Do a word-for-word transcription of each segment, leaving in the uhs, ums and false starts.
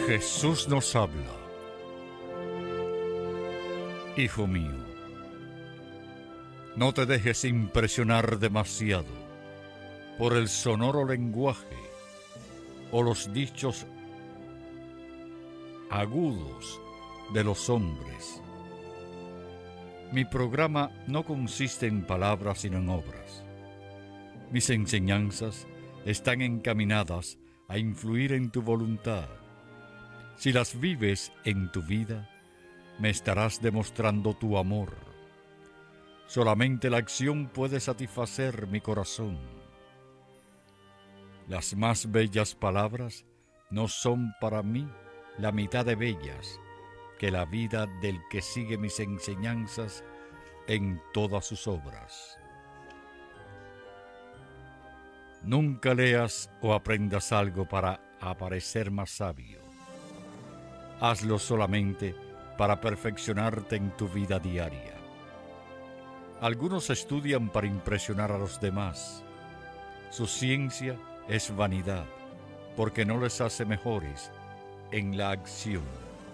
Jesús nos habla. Hijo mío, no te dejes impresionar demasiado por el sonoro lenguaje o los dichos agudos de los hombres. Mi programa no consiste en palabras sino en obras. Mis enseñanzas están encaminadas a influir en tu voluntad. Si las vives en tu vida, me estarás demostrando tu amor. Solamente la acción puede satisfacer mi corazón. Las más bellas palabras no son para mí la mitad de bellas que la vida del que sigue mis enseñanzas en todas sus obras. Nunca leas o aprendas algo para aparecer más sabio. Hazlo solamente para perfeccionarte en tu vida diaria. Algunos estudian para impresionar a los demás. Su ciencia es vanidad, porque no les hace mejores en la acción.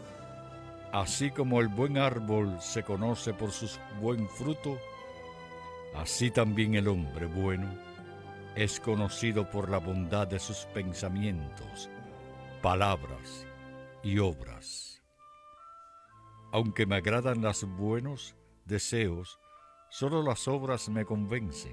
Así como el buen árbol se conoce por su buen fruto, así también el hombre bueno es conocido por la bondad de sus pensamientos, palabras y obras. Aunque me agradan los buenos deseos, solo las obras me convencen.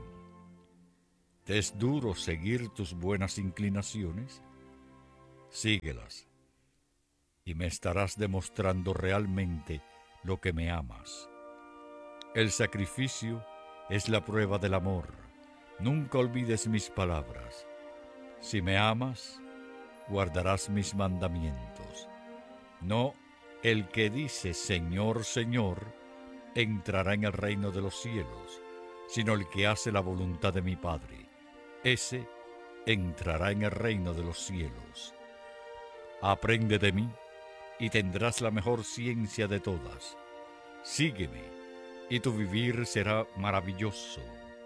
¿Te es duro seguir tus buenas inclinaciones? Síguelas, y me estarás demostrando realmente lo que me amas. El sacrificio es la prueba del amor. Nunca olvides mis palabras. Si me amas, guardarás mis mandamientos. No el que dice Señor, Señor, entrará en el reino de los cielos, sino el que hace la voluntad de mi Padre. Ese entrará en el reino de los cielos. Aprende de mí y tendrás la mejor ciencia de todas. Sígueme y tu vivir será maravilloso.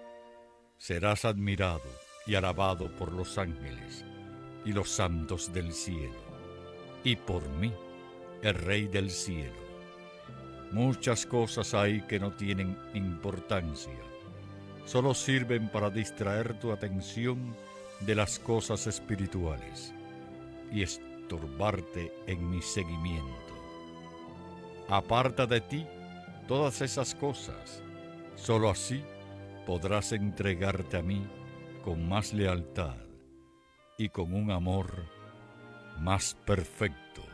Serás admirado y alabado por los ángeles y los santos del cielo, y por mí, el Rey del cielo. Muchas cosas hay que no tienen importancia, solo sirven para distraer tu atención de las cosas espirituales y estorbarte en mi seguimiento. Aparta de ti todas esas cosas, solo así podrás entregarte a mí con más lealtad y con un amor más perfecto.